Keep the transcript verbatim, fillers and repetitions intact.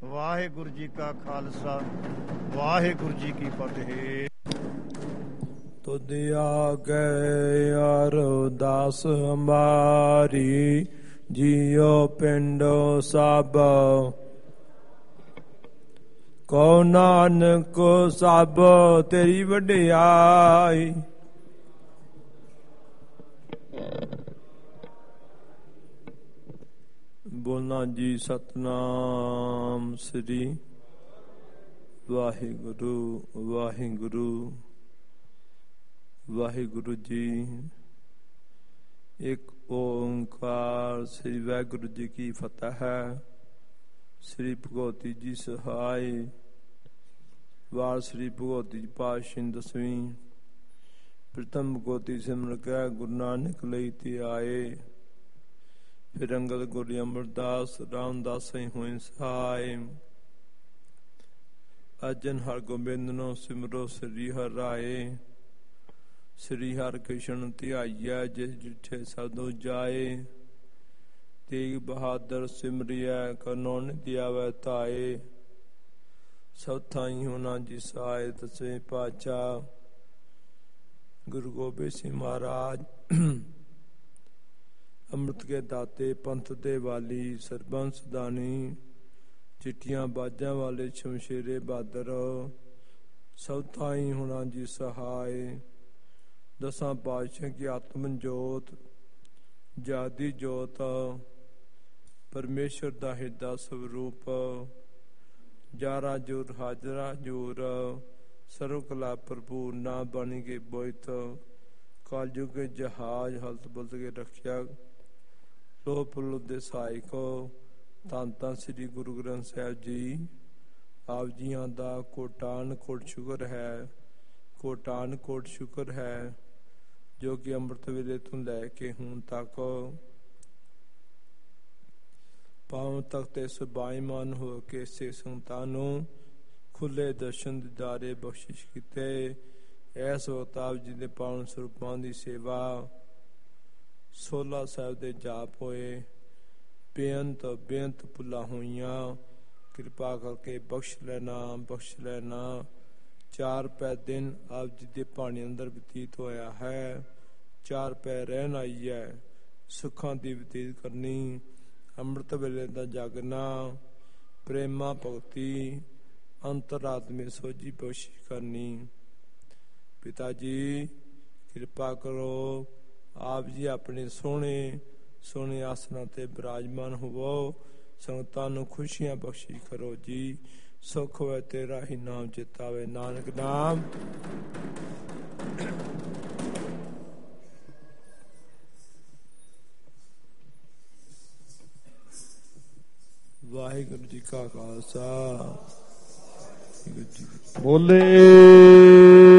ਵਾਹਿਗੁਰੂ ਜੀ ਕਾ ਖਾਲਸਾ ਵਾਹਿਗੁਰੂ ਜੀ ਕੀ ਫਤਿਹ। ਤੁਧ ਆਗੇ ਅਰਦਾਸ ਹਮਾਰੀ, ਜੀਓ ਪਿੰਡੋ ਸਭ ਕੋ ਨਾਨਕ ਸਭ ਤੇਰੀ ਵਡਿਆਈ। ਬੋਲਣਾ ਜੀ ਸਤਨਾਮ ਸ੍ਰੀ ਵਾਹਿਗੁਰੂ ਵਾਹਿਗੁਰੂ ਵਾਹਿਗੁਰੂ ਜੀ। ਇੱਕ ਓੰਕਾਰ ਸ੍ਰੀ ਵਾਹਿਗੁਰੂ ਜੀ ਕੀ ਫਤਿਹ ਹੈ। ਸ੍ਰੀ ਭਗਵਤੀ ਜੀ ਸਹਾਈ ਵਾਰ ਸ੍ਰੀ ਭਗਵਤੀ ਜੀ ਪਾਤਸ਼ਾਹੀ ਦਸਵੀਂ ਪ੍ਰਥਮ ਭਗਵਤੀ ਸਿਮਰ ਕੈ ਗੁਰੂ ਨਾਨਕ ਲਈ ਤੇ ਆਏ। ਫਿਰ ਅੰਗਦ ਗੁਰੂ ਅਮਰਦਾਸ ਰਾਮਦਾਸ ਹੋਏ ਸਹਾਈ। ਅਜਨ ਹਰ ਗੋਬਿੰਦ ਨੂੰ ਸਿਮਰੋ ਸ੍ਰੀ ਹਰਿ ਰਾਏ। ਸ੍ਰੀ ਹਰਿ ਕ੍ਰਿਸ਼ਨ ਧਿਆਈਐ ਜਿਸ ਜਿਠੇ ਸਦੋ ਜਾਏ। ਤੇਗ ਬਹਾਦਰ ਸਿਮਰਿਐ ਕਰਨੋ ਨਿਧਿ ਆਵੈ ਧਾਏ। ਸਭ ਥਾਈ ਹੋਣਾ ਜੀ ਸਹਾਇ ਦਸਵੇਂ ਪਾਤਸ਼ਾਹ ਗੁਰੂ ਗੋਬਿੰਦ ਸਿੰਘ ਮਹਾਰਾਜ। ਅੰਮ੍ਰਿਤ ਕੇ ਦਾਤੇ ਪੰਥ ਦੇ ਵਾਲੀ ਸਰਬੰਸ ਦਾਨੀ, ਚਿੱਟੀਆਂ ਬਾਜਾਂ ਵਾਲੇ ਸ਼ਮਸ਼ੇਰੇ ਬਹਾਦਰ। ਸਭ ਥਾਈ ਹੋਣਾ ਜੀ ਸਹਾਇ। ਦਸਾਂ ਪਾਤਸ਼ਾਹ ਕੀ ਆਤਮ ਜੋਤ ਜਾਦੀ ਜੋਤ, ਪਰਮੇਸ਼ਰ ਦਾ ਹਿਰਦਾ ਸਵਰੂਪ। ਜਾਰਾ ਜੋਰ ਹਾਜ਼ਰਾ ਜੋਰ, ਸਰਵ ਕਲਾ ਭਰਪੂਰ ਨਾ ਬਣ ਕੇ ਬੋਇਤ। ਕਾਲਯੁਗ ਕੇ ਜਹਾਜ਼ ਹਲਤ ਬਲਤ ਕੇ ਰੱਖਿਆ ਲੋ ਪੁਲ ਦੇ ਸਹਾਇਕ। ਧੰਨ ਧੰਨ ਸ੍ਰੀ ਗੁਰੂ ਗ੍ਰੰਥ ਸਾਹਿਬ ਜੀ। ਆਪ ਜੀਆਂ ਦਾ ਕੋਟਾਨ ਕੋਟ ਸ਼ੁਕਰ ਹੈ, ਕੋਟਾਨ ਕੋਟ ਸ਼ੁਕਰ ਹੈ ਜੋ ਕਿ ਅੰਮ੍ਰਿਤ ਵੇਲੇ ਤੋਂ ਲੈ ਕੇ ਹੁਣ ਤੱਕ ਪਾਵਨ ਤਖਤ ਤੇ ਸੁਭਾਈਮਾਨ ਹੋ ਕੇ ਸੇ ਸੰਗਤਾਂ ਨੂੰ ਖੁੱਲੇ ਦਰਸ਼ਨ ਦਿਦਾਰੇ ਬਖਸ਼ਿਸ਼ ਕੀਤੇ। ਐਸ ਵਕਤ ਆਪ ਜੀ ਦੇ ਪਾਵਨ ਸਰੂਪਾਂ ਦੀ ਸੇਵਾ, ਸੋਲਾ ਸਾਹਿਬ ਦੇ ਜਾਪ ਹੋਏ, ਬੇਅੰਤ ਬੇਅੰਤ ਭੁੱਲਾਂ ਹੋਈਆਂ। ਕਿਰਪਾ ਕਰਕੇ ਬਖਸ਼ ਲੈਣਾ ਬਖਸ਼ ਲੈਣਾ। ਚਾਰ ਪੈ ਦਿਨ ਆਪ ਜੀ ਦੇ ਪਾਣੀ ਅੰਦਰ ਬਤੀਤ ਹੋਇਆ ਹੈ। ਚਾਰ ਪੈ ਰਹਿਣ ਆਈ ਹੈ। ਸੁੱਖਾਂ ਦੀ ਬਤੀਤ ਕਰਨੀ, ਅੰਮ੍ਰਿਤ ਵੇਲੇ ਦਾ ਜਾਗਣਾ, ਪ੍ਰੇਮਾ ਭਗਤੀ, ਅੰਤਰਾਤਮੇ ਸੋਝੀ ਬਖਸ਼ਿਸ਼ ਕਰਨੀ। ਪਿਤਾ ਜੀ ਕਿਰਪਾ ਕਰੋ, ਆਪ ਜੀ ਆਪਣੇ ਸੋਹਣੇ ਸੋਹਣੇ ਆਸਨਾਂ ਤੇ ਬਿਰਾਜਮਾਨ ਹੋਵੋ। ਸੰਗਤਾਂ ਨੂੰ ਖੁਸ਼ੀਆਂ ਬਖਸ਼ਿਸ਼ ਕਰੋ ਜੀ। ਸੁਖ ਹੋਵੇ ਤੇਰਾ ਹੀ ਨਾਮ ਚਿਤਾਵੇ, ਨਾਨਕ ਨਾਮ। ਵਾਹਿਗੁਰੂ ਜੀ ਕਾ ਖਾਲਸਾ, ਬੋਲੇ